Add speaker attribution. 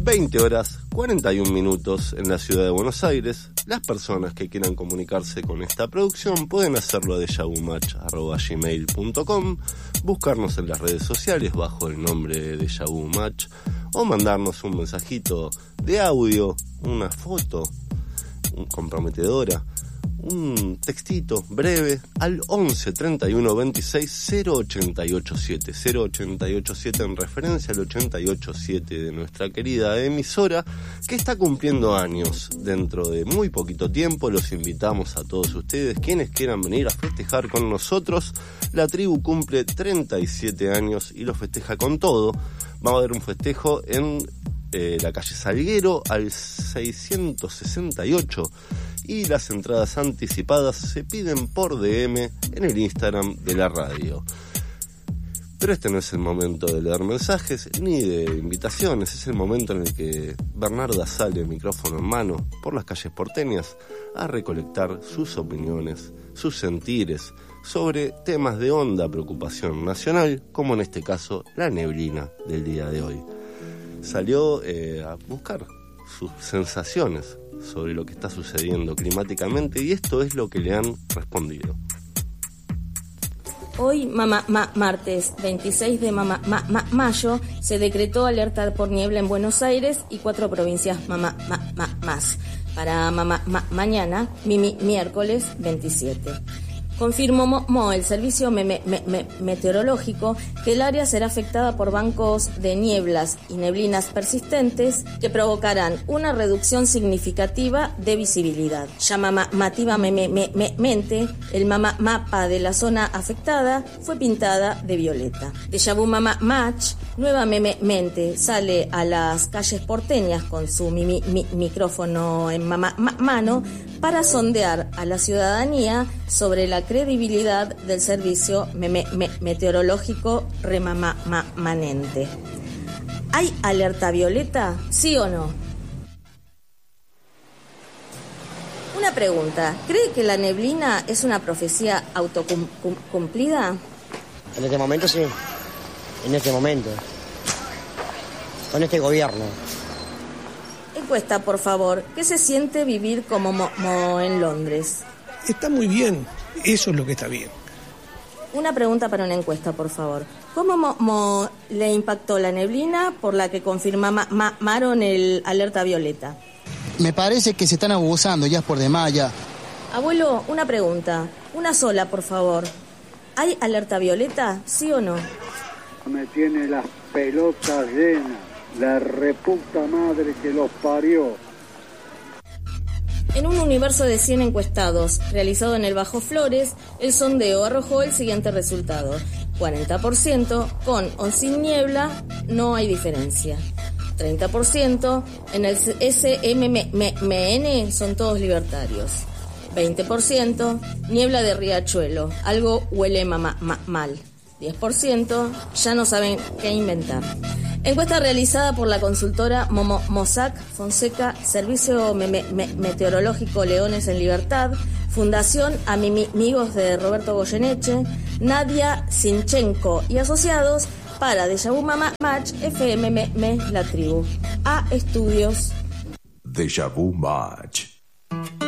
Speaker 1: 20 horas 41 minutos en la ciudad de Buenos Aires. Las personas que quieran comunicarse con esta producción pueden hacerlo a dejavumatch@gmail.com, buscarnos en las redes sociales bajo el nombre de Deja Vu Match o mandarnos un mensajito de audio, una foto comprometedora, un textito breve al 11 31 26 0887 0887 en referencia al 887 de nuestra querida emisora que está cumpliendo años dentro de muy poquito tiempo. Los invitamos a todos ustedes quienes quieran venir a festejar con nosotros. La tribu cumple 37 años y lo festeja con todo. Va a haber un festejo en la calle Salguero al 668 y las entradas anticipadas se piden por DM en el Instagram de la radio. Pero este no es el momento de leer mensajes ni de invitaciones, es el momento en el que Bernarda sale, micrófono en mano, por las calles porteñas a recolectar sus opiniones, sus sentires sobre temas de honda preocupación nacional, como en este caso la neblina del día de hoy. Salió a buscar sus sensaciones sobre lo que está sucediendo climáticamente y esto es lo que le han respondido.
Speaker 2: Hoy, martes 26 de mayo, se decretó alerta por niebla en Buenos Aires y 4 provincias más. Para mañana, miércoles 27. Confirmó el servicio meteorológico que el área será afectada por bancos de nieblas y neblinas persistentes que provocarán una reducción significativa de visibilidad. Llamativamente, el mapa de la zona afectada fue pintada de violeta. Deja Vu Match nuevamente sale a las calles porteñas con su micrófono en mano para sondear a la ciudadanía sobre la credibilidad del servicio meteorológico remanente. ¿Hay alerta violeta? ¿Sí o no? Una pregunta. ¿Cree que la neblina es una profecía autocumplida?
Speaker 3: En este momento sí. En este momento. Con este gobierno.
Speaker 2: Encuesta, por favor. ¿Qué se siente vivir como en Londres?
Speaker 4: Está muy bien. Eso es lo que está bien.
Speaker 2: Una pregunta para una encuesta, por favor. ¿Cómo le impactó la neblina por la que confirmaron el alerta violeta?
Speaker 5: Me parece que se están abusando, ya es por demás ya.
Speaker 2: Abuelo, una pregunta. Una sola, por favor. ¿Hay alerta violeta? ¿Sí o no?
Speaker 6: Me tiene las pelotas llenas. La reputa madre que los parió.
Speaker 2: En un universo de 100 encuestados realizado en el Bajo Flores, el sondeo arrojó el siguiente resultado. 40% con o sin niebla, no hay diferencia. 30% en el SMMN son todos libertarios. 20% niebla de riachuelo, algo huele mal. 10% ya no saben qué inventar. Encuesta realizada por la consultora Mossack Fonseca, Servicio Meteorológico Leones en Libertad, Fundación Amigos de Roberto Goyeneche, Nadia Sinchenko y asociados para Deja Vu Match FM La Tribu. A Estudios.
Speaker 7: Deja Vu Match.